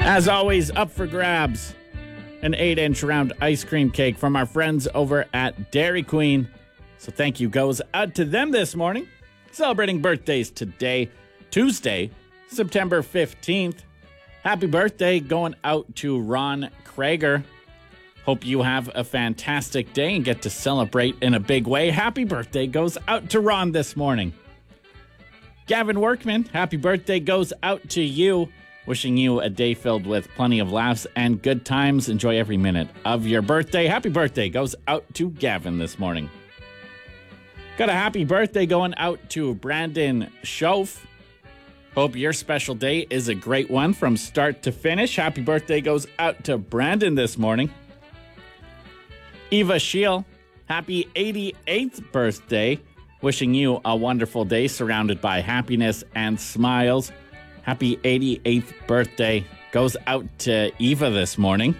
As always, up for grabs, an 8-inch round ice cream cake from our friends over at Dairy Queen. So thank you goes out to them this morning. Celebrating birthdays today, Tuesday, September 15th. Happy birthday going out to Ron Krager. Hope you have a fantastic day and get to celebrate in a big way. Happy birthday goes out to Ron this morning. Gavin Workman, happy birthday goes out to you. Wishing you a day filled with plenty of laughs and good times. Enjoy every minute of your birthday. Happy birthday goes out to Gavin this morning. Got a happy birthday going out to Brandon Schoaf. Hope your special day is a great one from start to finish. Happy birthday goes out to Brandon this morning. Eva Scheel, happy 88th birthday. Wishing you a wonderful day surrounded by happiness and smiles. Happy 88th birthday goes out to Eva this morning.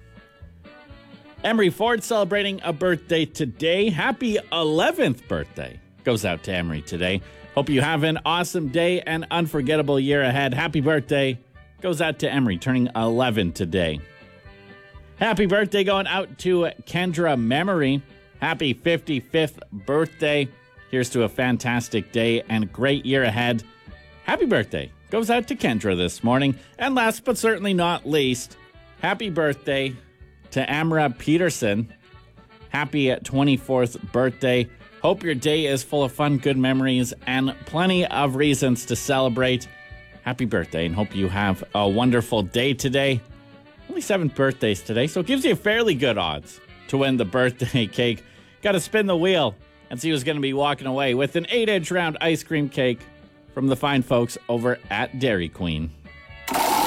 Emery Ford celebrating a birthday today. Happy 11th birthday goes out to Emery today. Hope you have an awesome day and unforgettable year ahead. Happy birthday goes out to Emery, turning 11 today. Happy birthday going out to Kendra Memory. Happy 55th birthday. Here's to a fantastic day and great year ahead. Happy birthday goes out to Kendra this morning. And last but certainly not least, happy birthday to Amra Peterson. Happy 24th birthday. Hope your day is full of fun, good memories, and plenty of reasons to celebrate. Happy birthday, and hope you have a wonderful day today. Only 7 birthdays today, so it gives you fairly good odds to win the birthday cake. Got to spin the wheel and see who's going to be walking away with an 8-inch round ice cream cake from the fine folks over at Dairy Queen.